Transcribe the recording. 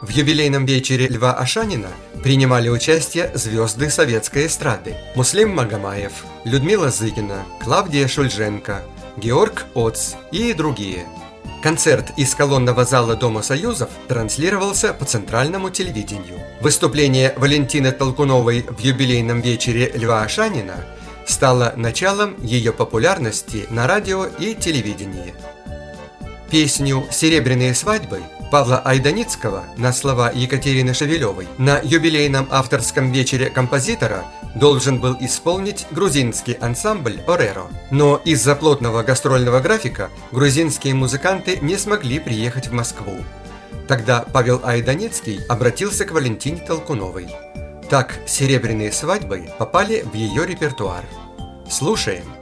В юбилейном вечере Льва Ашанина принимали участие звезды советской эстрады: Муслим Магомаев, Людмила Зыкина, Клавдия Шульженко, Георг Оц и другие. Концерт из колонного зала Дома Союзов транслировался по центральному телевидению. Выступление Валентины Толкуновой в юбилейном вечере Льва Ашанина стало началом ее популярности на радио и телевидении. Песню «Серебряные свадьбы» Павла Айданицкого на слова Екатерины Шевелевой на юбилейном авторском вечере композитора должен был исполнить грузинский ансамбль «Ореро». Но из-за плотного гастрольного графика грузинские музыканты не смогли приехать в Москву. Тогда Павел Айданицкий обратился к Валентине Толкуновой. Так «Серебряные свадьбы» попали в ее репертуар. Слушаем.